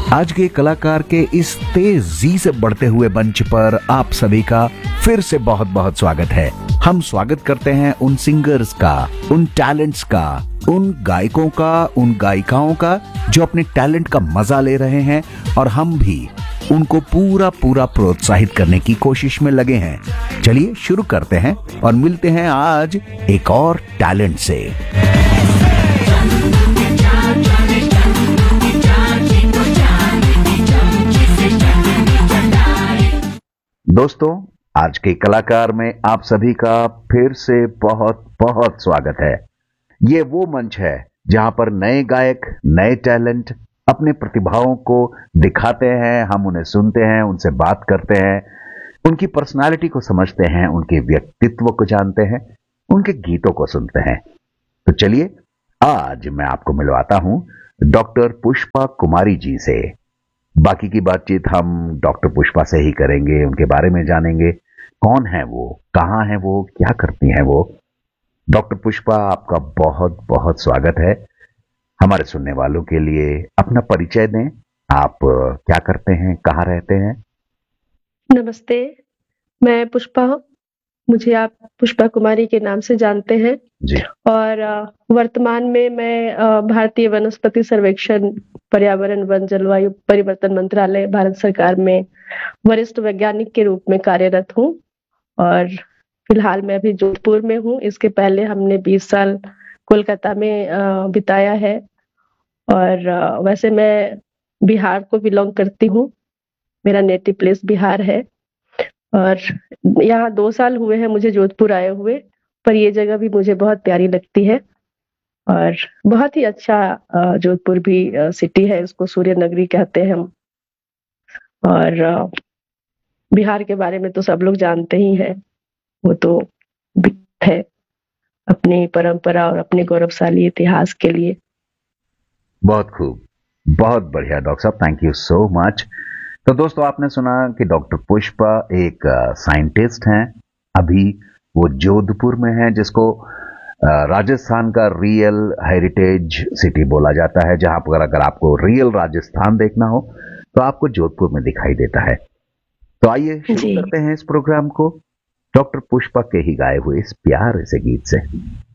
आज के कलाकार के इस तेजी से बढ़ते हुए मंच पर आप सभी का फिर से बहुत बहुत स्वागत है। हम स्वागत करते हैं उन सिंगर्स का, उन टैलेंट्स का, उन गायकों का, उन गायिकाओं का जो अपने टैलेंट का मजा ले रहे हैं और हम भी उनको पूरा पूरा प्रोत्साहित करने की कोशिश में लगे हैं। चलिए शुरू करते हैं और मिलते हैं आज एक और टैलेंट से। दोस्तों, आज के कलाकार में आप सभी का फिर से बहुत बहुत स्वागत है। ये वो मंच है जहां पर नए गायक, नए टैलेंट अपने प्रतिभाओं को दिखाते हैं, हम उन्हें सुनते हैं, उनसे बात करते हैं, उनकी पर्सनालिटी को समझते हैं, उनके व्यक्तित्व को जानते हैं, उनके गीतों को सुनते हैं। तो चलिए आज मैं आपको मिलवाता हूं डॉक्टर पुष्पा कुमारी जी से। बाकी की बातचीत हम डॉक्टर पुष्पा से ही करेंगे, उनके बारे में जानेंगे, कौन है वो, कहां है वो, क्या करती हैं वो। डॉक्टर पुष्पा, आपका बहुत बहुत स्वागत है। हमारे सुनने वालों के लिए अपना परिचय दें। आप क्या करते हैं, कहाँ रहते हैं? नमस्ते, मैं पुष्पा हूँ। मुझे आप पुष्पा कुमारी के नाम से जानते हैं जी। और वर्तमान में मैं भारतीय वनस्पति सर्वेक्षण, पर्यावरण, वन, जलवायु परिवर्तन मंत्रालय, भारत सरकार में वरिष्ठ वैज्ञानिक के रूप में कार्यरत हूँ और फिलहाल मैं अभी जोधपुर में हूँ। इसके पहले हमने 20 साल कोलकाता में बिताया है और वैसे मैं बिहार को बिलोंग करती हूँ। मेरा नेटिव प्लेस बिहार है और यहाँ 2 साल हुए हैं मुझे जोधपुर आए हुए, पर ये जगह भी मुझे बहुत प्यारी लगती है और बहुत ही अच्छा जोधपुर भी सिटी है, इसको सूर्य नगरी कहते हैं हम। और बिहार के बारे में तो सब लोग जानते ही हैं, वो तो है अपनी परंपरा और अपने गौरवशाली इतिहास के लिए। बहुत खूब, बहुत बढ़िया डॉक्टर साहब, थैंक यू सो मच। तो दोस्तों, आपने सुना कि डॉक्टर पुष्पा एक साइंटिस्ट हैं। अभी वो जोधपुर में है, जिसको राजस्थान का रियल हेरिटेज सिटी बोला जाता है, जहां पर अगर आपको रियल राजस्थान देखना हो तो आपको जोधपुर में दिखाई देता है। तो आइए शुरू करते हैं इस प्रोग्राम को डॉक्टर पुष्पा के ही गाए हुए इस प्यारे से गीत से।